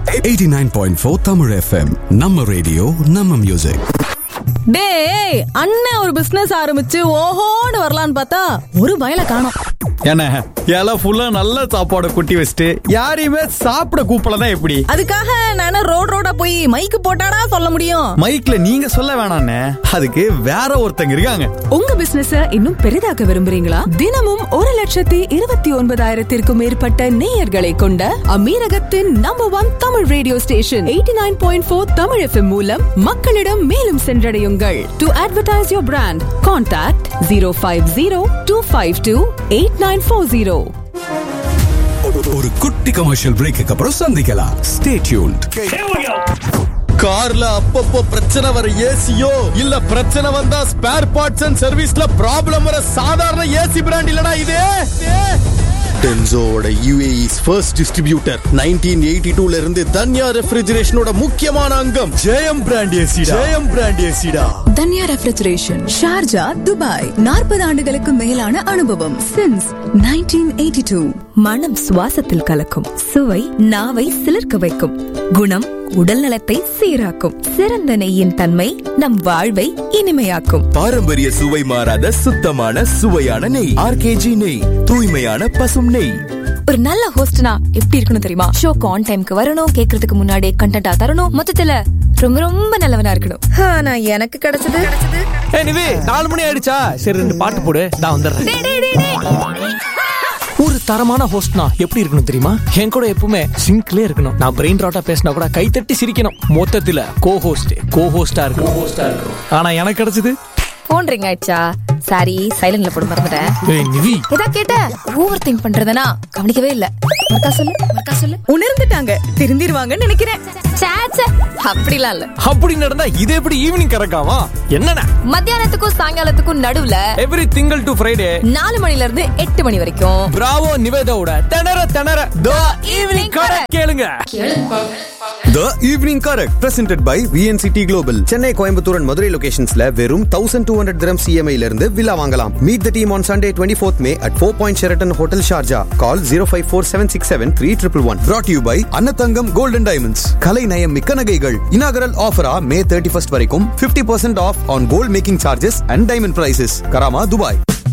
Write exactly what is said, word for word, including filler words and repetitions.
Eighty nine point four Tamil FM. நம்ம radio நம்ம music. டேய், அண்ணன் ஒரு பிசினஸ் ஆரம்பிச்சு ஓஹோன்னு வரலான்னு பார்த்தா ஒரு பயல காணோம். என்ன இலை ஃபுல்லா நல்ல சாப்பாடு கொட்டி வச்சுட்டு யாரையுமே சாப்பிட கூப்பிடலாம் எப்படி? அதுக்காக நானே ரோட் ரோடா போய் மைக்கு போட்டாடா சொல்ல முடியும்? மைக்ல நீங்க சொல்ல வேணாண்ணே, அதுக்கு வேற ஒருத்தங்க இருக்காங்க. உங்க பிசினஸ இன்னும் பெரிதாக்க விரும்புறீங்களா? தினமும் ஒரு லட்சத்தி இருபத்தி ஒன்பதாயிரத்திற்கும் மேற்பட்ட நேயர்களை கொண்ட அமீரகத்தின் number one Tamil radio station eighty nine point four Tamil FM மூலம் மக்களிடம் மேலும் சென்றடையுங்கள். To advertise your brand, contact zero five zero two five two eight nine four zero. ஒரு குட்டி கமர்ஷியல் பிரேக்கு அப்புறம் சந்திக்கலாம். Stay tuned. கார்ல அப்பப்போ பிரச்சனை வர ஏசியோ இல்ல பிரச்சனை வந்தா ஸ்பேர் பார்ட்ஸ் அண்ட் சர்வீஸ்ல ப்ராப்ளம் வர சாதாரண ஏசி பிராண்ட் இல்லடா இது. டென்சோட U A E's first distributor nineteen eighty two ல இருந்து தன்யா ரெஃப்ரிஜரேஷனோட முக்கியமான அங்கம் ஜெயம் பிராண்ட் ஏசிடா. ஜெயம் brand ஏசிடா. Dhanya refrigeration, Sharjah, Dubai. நாற்பது ஆண்டுகளுக்கு மேலான அனுபவம். Since nineteen eighty two. மனம் சுவாசத்தில் கலக்கும், சுவை நாவை சிலிர்க்க வைக்கும், குணம் உடல் நலத்தை சீராக்கும். சிறந்த நெய்யின் தன்மை நம் வாழ்வை இனிமையாக்கும். பாரம்பரிய சுவை மாறாத சுத்தமான சுவையான நெய். ஆர்கேஜி நெய், தூய்மையான பசும் நெய். ஒரு நல்ல ஹோஸ்ட்னா எப்படி இருக்கணும் தெரியுமா? ஷோக்கு ஆன் டைம்க்கு வரணும், கேக்குறதுக்கு முன்னாடி கண்டென்ட்டா தரணும், மொத்தத்துல ரொம்ப ரொம்ப நல்லவனா இருக்கணும். ஆனா எனக்கு கிடைச்சது எனிவே நாலு மணி ஆயிடுச்சா, சரி ரெண்டு பாட்டு போடு, நான் வந்துடுறேன். ஒரு தரமான ஹோஸ்ட்னா எப்படி இருக்கணும் தெரியுமா? என் கூட எப்பவுமே சிங்க்லே இருக்கணும். நான் பிரெயின் ராட்டா பேசினா கூட கை தட்டி சிரிக்கணும். மொத்தத்துல கோ ஹோஸ்ட் கோ ஹோஸ்டா இருக்கணும். ஆனா எனக்கு கிடைச்சது போன் ரிங் ஆயிடுச்சா, சாரி சைலண்ட்ல போட மறந்துட்டேன். ஏய் நிவி, ஏதா கேட்ட ஓவர் திங்க் பண்றதனா கவனிக்கவே இல்ல. மறக்கா சொல்லு மறக்கா சொல்லு. உணர்ந்துட்டாங்க, திருந்திருவாங்கன்னு நினைக்கிறேன். சாச்சா, அப்படிலாம் இல்ல. அப்படி நடந்தா இது எப்படி ஈவினிங் கறக்காமா? என்னடா மத்தியானத்துக்கும் சாயங்காலத்துக்கும் நடுவுல எவ்ரி திங்கள் டு ஃப்ரைடே நாலு மணில இருந்து எட்டு மணி வரைக்கும் பிராவோ நிவேதாவோட திணற திணற தி ஈவினிங் கரெக்ட் கேளுங்க. The Evening Correct presented by V N C T Global. Chennai, Coimbatore and Madurai லொகேஷன்ஸ்ல வெறும் twelve hundred dirham C M I ல இருந்து வில்லா வாங்கலாம். Meet the team on Sunday twenty-fourth May at Four Point Sheraton Hotel Sharjah. Call zero five four seven six seven three one one one. Brought to you by Annathangam Gold and Diamonds. கலை நயம் மிக்க நகைகள். Inaugural offer May thirty-first வரைக்கும் fifty percent off on gold making charges and diamond prices. Karama, Dubai.